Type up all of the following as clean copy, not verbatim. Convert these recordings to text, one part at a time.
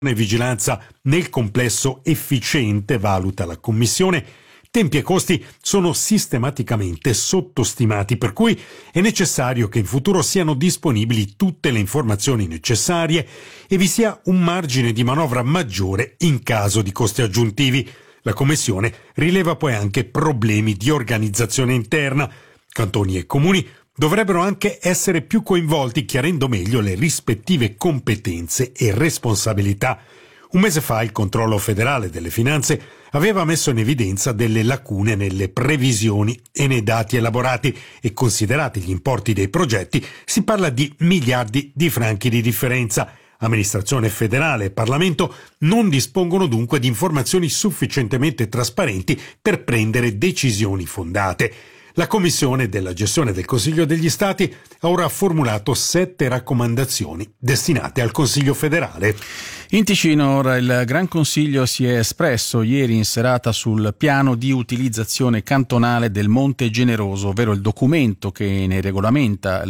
e vigilanza nel complesso efficiente, valuta la Commissione. Tempi e costi sono sistematicamente sottostimati, per cui è necessario che in futuro siano disponibili tutte le informazioni necessarie e vi sia un margine di manovra maggiore in caso di costi aggiuntivi. La Commissione rileva poi anche problemi di organizzazione interna. Cantoni e comuni dovrebbero anche essere più coinvolti, chiarendo meglio le rispettive competenze e responsabilità. Un mese fa il controllo federale delle finanze aveva messo in evidenza delle lacune nelle previsioni e nei dati elaborati e, considerati gli importi dei progetti, si parla di miliardi di franchi di differenza. Amministrazione federale e Parlamento non dispongono dunque di informazioni sufficientemente trasparenti per prendere decisioni fondate. La Commissione della gestione del Consiglio degli Stati ha ora formulato 7 raccomandazioni destinate al Consiglio federale. In Ticino ora il Gran Consiglio si è espresso ieri in serata sul piano di utilizzazione cantonale del Monte Generoso, ovvero il documento che ne regolamenta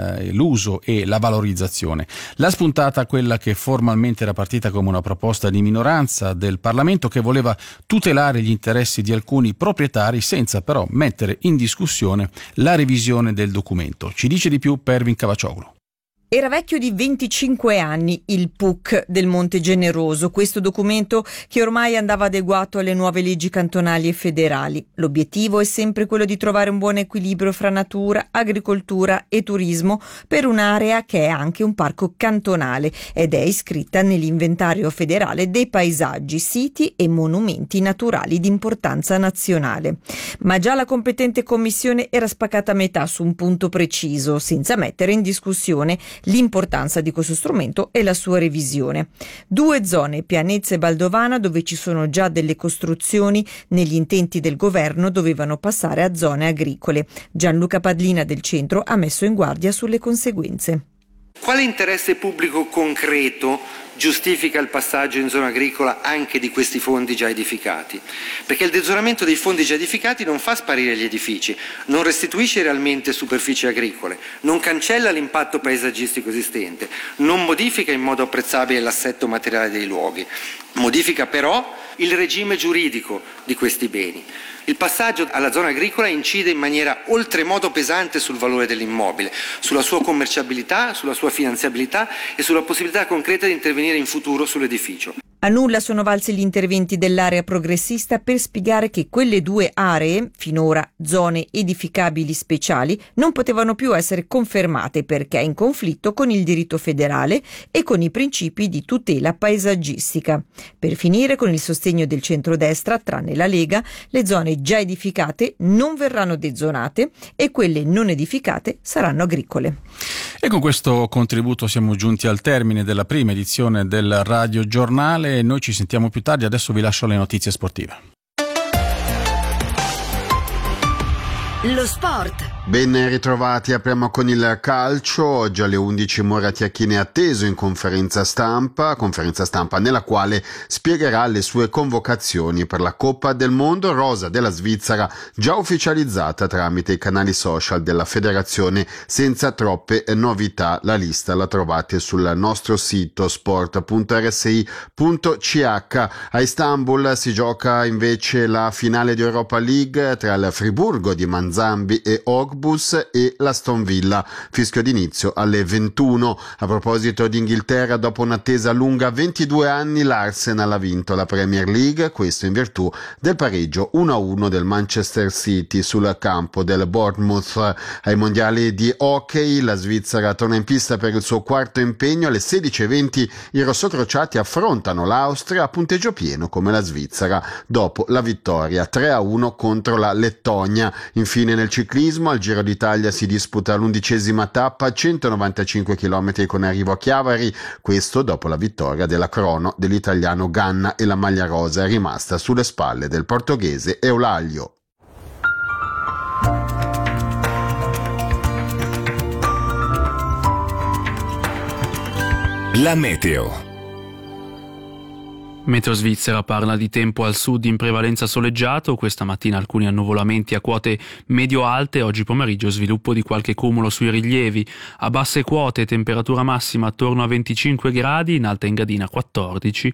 l'uso e la valorizzazione. La spuntata, quella che formalmente era partita come una proposta di minoranza del Parlamento che voleva tutelare gli interessi di alcuni proprietari senza però mettere in discussione la revisione del documento. Ci dice di più Pervin Cavacioglu. Era vecchio di 25 anni il PUC del Monte Generoso, questo documento che ormai andava adeguato alle nuove leggi cantonali e federali. L'obiettivo è sempre quello di trovare un buon equilibrio fra natura, agricoltura e turismo per un'area che è anche un parco cantonale ed è iscritta nell'inventario federale dei paesaggi, siti e monumenti naturali di importanza nazionale. Ma già la competente commissione era spaccata a metà su un punto preciso, senza mettere in discussione l'importanza di questo strumento e la sua revisione. 2 zone, Pianezza e Baldovana, dove ci sono già delle costruzioni negli intenti del governo, dovevano passare a zone agricole. Gianluca Padlina del Centro ha messo in guardia sulle conseguenze. Quale interesse pubblico concreto giustifica il passaggio in zona agricola anche di questi fondi già edificati? Perché il dezonamento dei fondi già edificati non fa sparire gli edifici, non restituisce realmente superfici agricole, non cancella l'impatto paesaggistico esistente, non modifica in modo apprezzabile l'assetto materiale dei luoghi, modifica però il regime giuridico di questi beni. Il passaggio alla zona agricola incide in maniera oltremodo pesante sul valore dell'immobile, sulla sua commerciabilità, sulla sua finanziabilità e sulla possibilità concreta di intervenire in futuro sull'edificio. A nulla sono valsi gli interventi dell'area progressista per spiegare che quelle 2 aree, finora zone edificabili speciali, non potevano più essere confermate perché in conflitto con il diritto federale e con i principi di tutela paesaggistica. Per finire, con il sostegno del centrodestra, tranne la Lega, le zone già edificate non verranno dezonate e quelle non edificate saranno agricole. E con questo contributo siamo giunti al termine della prima edizione del Radio Giornale. Noi ci sentiamo più tardi, adesso vi lascio le notizie sportive. Lo sport. Ben ritrovati, apriamo con il calcio. Oggi alle 11 Moratiachini è atteso in conferenza stampa nella quale spiegherà le sue convocazioni per la Coppa del Mondo, rosa della Svizzera già ufficializzata tramite i canali social della federazione senza troppe novità. La lista la trovate sul nostro sito sport.rsi.ch. A Istanbul si gioca invece la finale di Europa League tra il Friburgo di Manzambi e Ogbus e l'Aston Villa, fischio d'inizio alle 21. A proposito di Inghilterra, dopo un'attesa lunga 22 anni, l'Arsenal ha vinto la Premier League, questo in virtù del pareggio 1-1 del Manchester City sul campo del Bournemouth. Ai mondiali di hockey la Svizzera torna in pista per il suo quarto impegno. Alle 16:20 i rossocrociati affrontano l'Austria a punteggio pieno come la Svizzera dopo la vittoria 3-1 contro la Lettonia. Infine nel ciclismo al Giro d'Italia si disputa l'11ª tappa, 195 km con arrivo a Chiavari, questo dopo la vittoria della crono dell'italiano Ganna e la maglia rosa è rimasta sulle spalle del portoghese Eulaglio. La meteo. Meteo Svizzera parla di tempo al sud in prevalenza soleggiato, questa mattina alcuni annuvolamenti a quote medio-alte, oggi pomeriggio sviluppo di qualche cumulo sui rilievi, a basse quote temperatura massima attorno a 25 gradi, in Alta Engadina 14,